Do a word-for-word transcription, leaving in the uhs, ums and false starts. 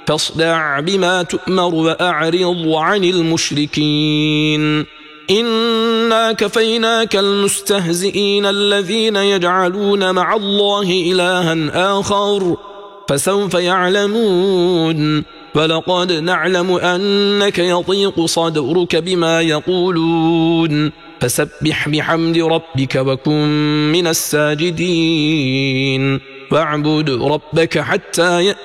فاصدع بما تؤمر وأعرض عن المشركين إنا كفيناك المستهزئين الذين يجعلون مع الله إلها آخر فسوف يعلمون ولقد نعلم أنك يضيق صدرك بما يقولون فسبح بحمد ربك وكن من الساجدين واعبد ربك حتى يأتي